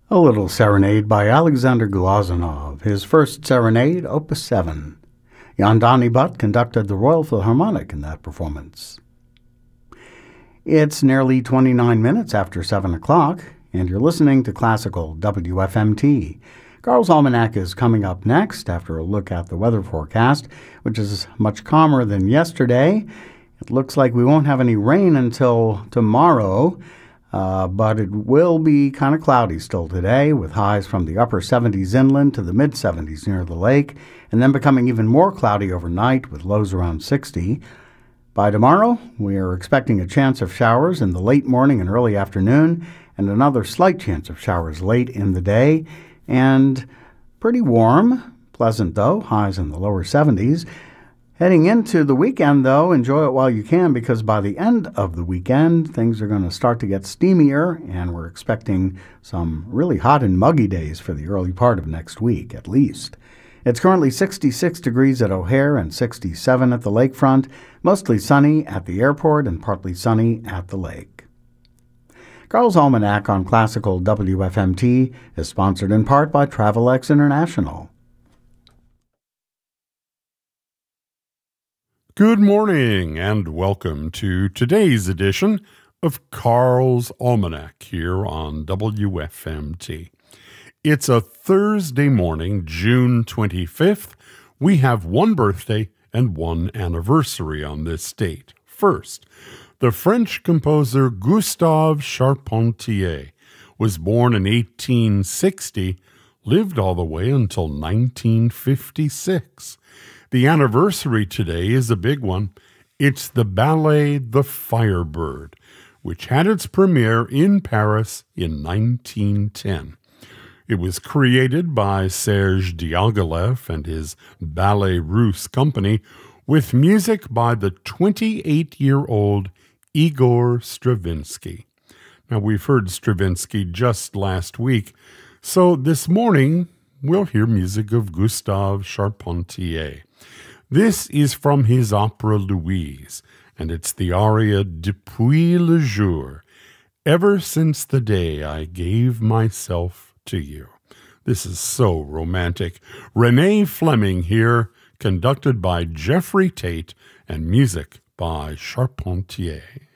A little serenade by Alexander Glazunov, his first serenade, Opus 7. Jan Donny Butt conducted the Royal Philharmonic in that performance. It's nearly 29 minutes after 7 o'clock, and you're listening to Classical WFMT. Carl's Almanac is coming up next after a look at the weather forecast, which is much calmer than yesterday. It looks like we won't have any rain until tomorrow, but it will be kind of cloudy still today, with highs from the upper 70s inland to the mid-70s near the lake, and then becoming even more cloudy overnight with lows around 60. By tomorrow, we are expecting a chance of showers in the late morning and early afternoon, and another slight chance of showers late in the day, and pretty warm, pleasant though, highs in the lower 70s. Heading into the weekend, though, enjoy it while you can, because by the end of the weekend, things are going to start to get steamier, and we're expecting some really hot and muggy days for the early part of next week, at least. It's currently 66 degrees at O'Hare and 67 at the lakefront, mostly sunny at the airport and partly sunny at the lake. Carl's Almanac on Classical WFMT is sponsored in part by TravelX International. Good morning and welcome to today's edition of Carl's Almanac here on WFMT. It's a Thursday morning, June 25th. We have one birthday and one anniversary on this date. First, the French composer Gustave Charpentier was born in 1860, lived all the way until 1956. The anniversary today is a big one. It's the ballet The Firebird, which had its premiere in Paris in 1910. It was created by Serge Diaghilev and his Ballet Russe company, with music by the 28-year-old Igor Stravinsky. Now, we've heard Stravinsky just last week, so this morning we'll hear music of Gustave Charpentier. This is from his opera Louise, and it's the aria Depuis le jour, ever since the day I gave myself to you. This is so romantic. Renee Fleming here, conducted by Jeffrey Tate, and music by Charpentier.